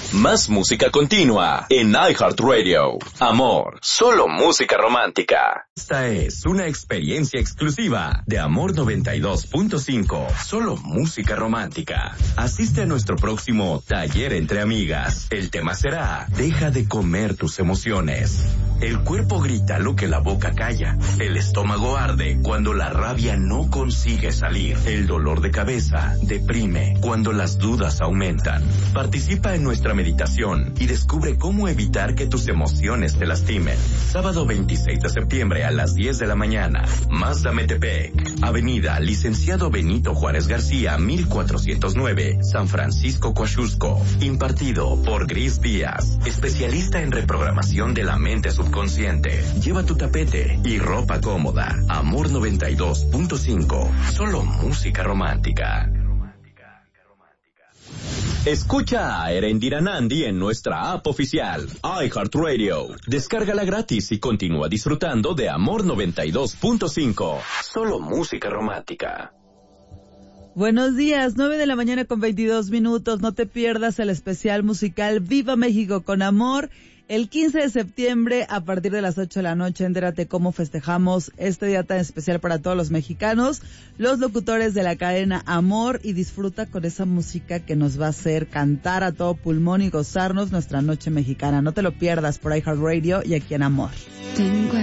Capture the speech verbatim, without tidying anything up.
Más música continua en iHeartRadio. Amor, solo música romántica. Esta es una experiencia exclusiva de Amor noventa y dos punto cinco. Solo música romántica. Asiste a nuestro próximo taller entre amigas. El tema será: deja de comer tus emociones. El cuerpo grita lo que la boca calla. El estómago arde cuando la rabia no consigue salir. El dolor de cabeza deprime cuando las dudas aumentan. Participa en nuestra meditación y descubre cómo evitar que tus emociones te lastimen. Sábado veintiséis de septiembre a las diez de la mañana. Mazda Metepec, Avenida Licenciado Benito Juárez García, mil cuatrocientos nueve, San Francisco, Coaxusco. Impartido por Gris Díaz, especialista en reprogramación de la mente subconsciente. Lleva tu tapete y ropa cómoda. Amor noventa y dos punto cinco. Solo música romántica. Escucha a Erendira Nandi en nuestra app oficial, iHeartRadio. Descárgala gratis y continúa disfrutando de Amor noventa y dos punto cinco. Solo música romántica. Buenos días, nueve de la mañana con veintidós minutos. No te pierdas el especial musical Viva México con Amor. El quince de septiembre, a partir de las ocho de la noche, entérate cómo festejamos este día tan especial para todos los mexicanos, los locutores de la cadena Amor, y disfruta con esa música que nos va a hacer cantar a todo pulmón y gozarnos nuestra noche mexicana. No te lo pierdas por iHeartRadio y aquí en Amor. Tengo